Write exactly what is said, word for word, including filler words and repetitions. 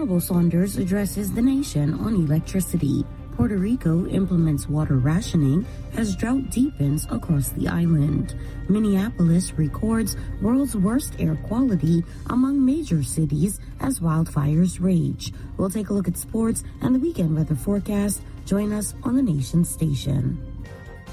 Honorable Saunders addresses the nation on electricity. Puerto Rico implements water rationing as drought deepens across the island. Minneapolis records world's worst air quality among major cities as wildfires rage. We'll take a look at sports and the weekend weather forecast. Join us on the Nation Station.